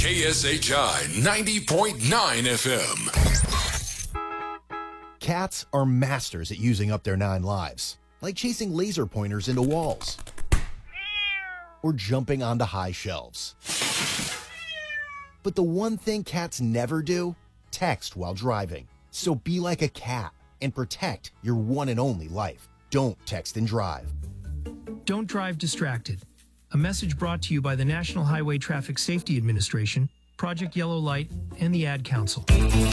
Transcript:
KSHI 90.9 FM. Cats are masters at using up their 9 lives, like chasing laser pointers into walls or jumping onto high shelves. But the one thing cats never do, text while driving. So be like a cat and protect your one and only life. Don't text and drive. Don't drive distracted. A message brought to you by the National Highway Traffic Safety Administration, Project Yellow Light, and the Ad Council.